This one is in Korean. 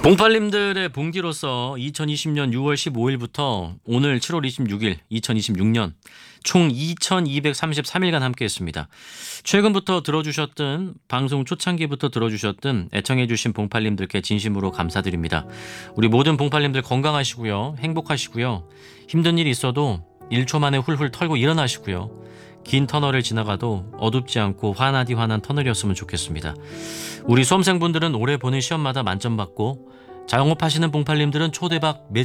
봉팔님들의 봉기로서 2020년 6월 15일부터 오늘 7월 26일 2026년 총 2233일간 함께했습니다. 최근부터 들어주셨든 방송 초창기부터 들어주셨든 애청해주신 봉팔님들께 진심으로 감사드립니다. 우리 모든 봉팔님들 건강하시고요. 행복하시고요. 힘든 일 있어도 1초 만에 훌훌 털고 일어나시고요. 긴 터널을 지나가도 어둡지 않고 환하디 환한 터널이었으면 좋겠습니다. 우리 수험생분들은 올해 보는 시험마다 만점 받고 자영업하시는 봉팔님들은 초대박